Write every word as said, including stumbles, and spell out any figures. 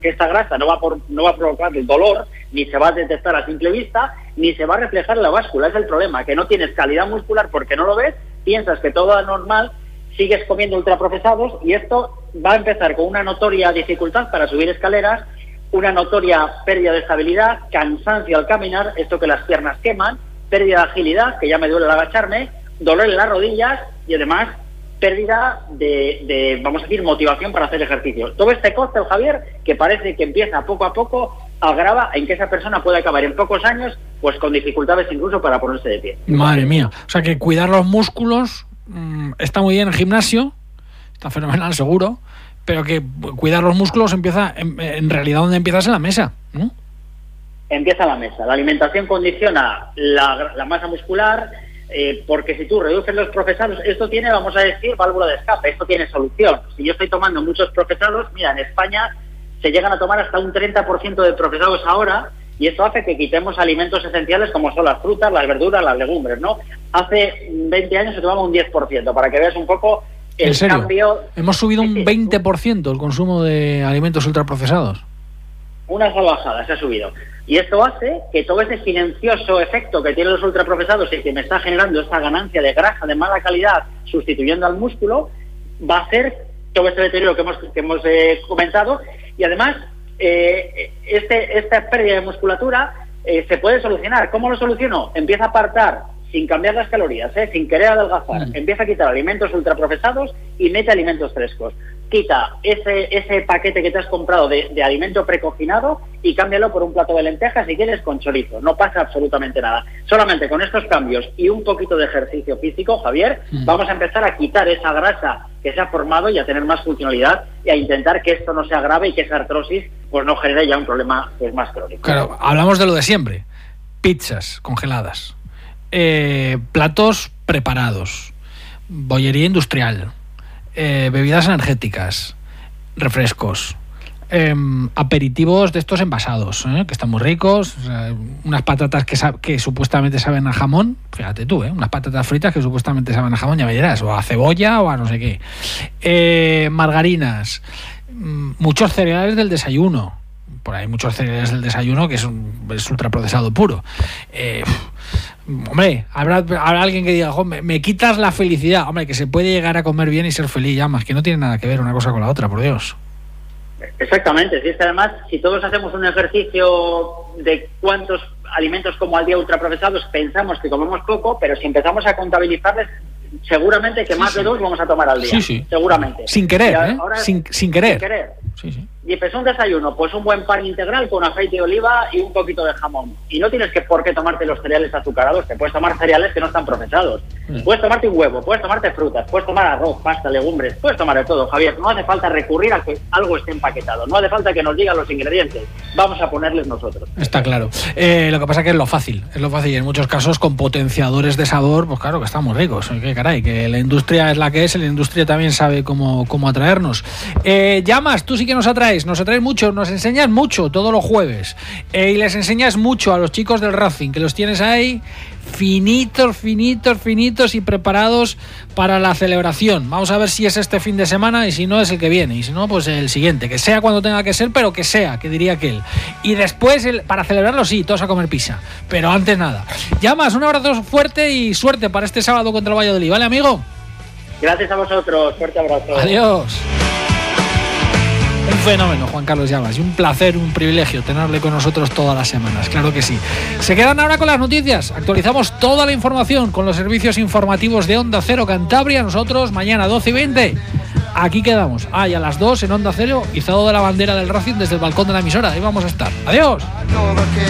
que esta grasa no va, por, no va a provocar el dolor, ni se va a detectar a simple vista, ni se va a reflejar en la báscula. Es el problema, que no tienes calidad muscular porque no lo ves, piensas que todo es normal, sigues comiendo ultraprocesados y esto va a empezar con una notoria dificultad para subir escaleras, una notoria pérdida de estabilidad, cansancio al caminar, esto que las piernas queman, pérdida de agilidad, que ya me duele al agacharme, dolor en las rodillas y además pérdida de, de, vamos a decir, motivación para hacer ejercicio. Todo este cóctel, Javier, que parece que empieza poco a poco, agrava en que esa persona puede acabar en pocos años pues con dificultades incluso para ponerse de pie. Madre mía. O sea que cuidar los músculos mmm, está muy bien en el gimnasio, está fenomenal seguro, pero que cuidar los músculos empieza, en, en realidad donde empiezas en la mesa, ¿no? Empieza la mesa. La alimentación condiciona la, la masa muscular, eh, porque si tú reduces los procesados, esto tiene, vamos a decir, válvula de escape, esto tiene solución. Si yo estoy tomando muchos procesados, mira, en España se llegan a tomar hasta un treinta por ciento de procesados ahora, y esto hace que quitemos alimentos esenciales como son las frutas, las verduras, las legumbres, ¿no? Hace veinte años se tomaba un diez por ciento, para que veas un poco el ¿En serio? cambio. Hemos subido un veinte por ciento el consumo de alimentos ultraprocesados. Una salvajada se ha subido. Y esto hace que todo ese silencioso efecto que tienen los ultraprocesados y que me está generando esta ganancia de grasa de mala calidad sustituyendo al músculo, va a hacer todo este deterioro que hemos, que hemos eh, comentado. Y además, eh, este, esta pérdida de musculatura eh, se puede solucionar. ¿Cómo lo soluciono? Empieza a apartar, sin cambiar las calorías, ¿eh? sin querer adelgazar, mm. empieza a quitar alimentos ultraprocesados y mete alimentos frescos. Quita ese ese paquete que te has comprado de, de alimento precocinado y cámbialo por un plato de lentejas si quieres con chorizo. No pasa absolutamente nada. Solamente con estos cambios y un poquito de ejercicio físico, Javier, mm. vamos a empezar a quitar esa grasa que se ha formado y a tener más funcionalidad y a intentar que esto no se agrave y que esa artrosis pues no genere ya un problema pues, más crónico. Claro, hablamos de lo de siempre. Pizzas congeladas, eh, platos preparados, bollería industrial, Eh, bebidas energéticas, refrescos, eh, aperitivos de estos envasados, ¿eh? que están muy ricos, o sea, unas patatas que, sa- que supuestamente saben a jamón, fíjate tú, ¿eh? unas patatas fritas que supuestamente saben a jamón, ya me dirás, o a cebolla o a no sé qué, eh, margarinas, m- muchos cereales del desayuno, por ahí muchos cereales del desayuno que es, un, es ultraprocesado puro. Eh, Hombre, habrá, habrá alguien que diga, me, me quitas la felicidad. Hombre, que se puede llegar a comer bien y ser feliz, ya más, que no tiene nada que ver una cosa con la otra, por Dios. Exactamente, si es que además, si todos hacemos un ejercicio de cuántos alimentos como al día ultraprocesados, pensamos que comemos poco, pero si empezamos a contabilizarles, seguramente que sí, más sí. de dos vamos a tomar al día. Sí, sí. Seguramente. Sin querer, ahora, ¿eh? Ahora, sin, sin querer. Sin querer. Sí, sí. Y pues un desayuno, pues un buen pan integral con aceite de oliva y un poquito de jamón. Y no tienes que por qué tomarte los cereales azucarados, te puedes tomar cereales que no están procesados. Sí. Puedes tomarte un huevo, puedes tomarte frutas, puedes tomar arroz, pasta, legumbres, puedes tomar de todo, Javier. No hace falta recurrir a que algo esté empaquetado, no hace falta que nos digan los ingredientes, vamos a ponerles nosotros. Está claro. Eh, lo que pasa es que es lo fácil, es lo fácil. Y en muchos casos con potenciadores de sabor, pues claro que están muy ricos. Que caray, que la industria es la que es, la industria también sabe cómo, cómo atraernos. Eh, llamas, tú sí que nos atraes, nos atraes mucho, nos enseñas mucho todos los jueves, eh, y les enseñas mucho a los chicos del Racing, que los tienes ahí finitos, finitos, finitos y preparados para la celebración. Vamos a ver si es este fin de semana y si no es el que viene, y si no pues el siguiente, que sea cuando tenga que ser, pero que sea, que diría aquel. Y después el, para celebrarlo sí, todos a comer pizza, pero antes nada. Llamas, un abrazo fuerte y suerte para este sábado contra el Valladolid, ¿vale, amigo? Gracias a vosotros, fuerte abrazo. Adiós. Un fenómeno, Juan Carlos Llamas, y un placer, un privilegio tenerle con nosotros todas las semanas, claro que sí. Se quedan ahora con las noticias, actualizamos toda la información con los servicios informativos de Onda Cero Cantabria. Nosotros mañana doce y veinte, aquí quedamos. Ah, y a las dos en Onda Cero, izado de la bandera del Racing desde el balcón de la emisora, ahí vamos a estar. Adiós.